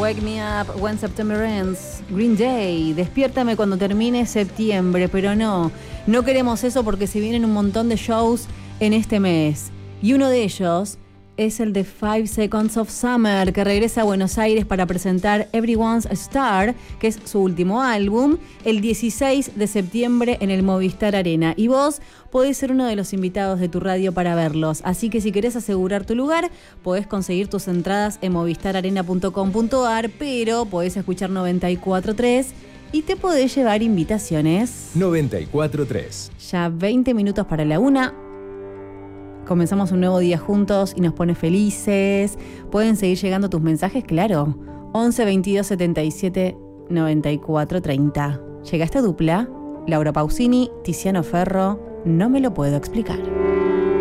Wake Me Up When September Ends, Green Day, despiértame cuando termine septiembre, pero no queremos eso porque se vienen un montón de shows en este mes. Y uno de ellos es el de 5 Seconds of Summer, que regresa a Buenos Aires para presentar Everyone's a Star, que es su último álbum, el 16 de septiembre en el Movistar Arena. Y vos podés ser uno de los invitados de tu radio para verlos. Así que si querés asegurar tu lugar, podés conseguir tus entradas en movistararena.com.ar, pero podés escuchar 94.3 y te podés llevar invitaciones. 94.3. Ya 20 minutos para la 1. Comenzamos un nuevo día juntos y nos pone felices. Pueden seguir llegando tus mensajes, claro. 11 22 77 94 30. Llega esta dupla, Laura Pausini, Tiziano Ferro, no me lo puedo explicar.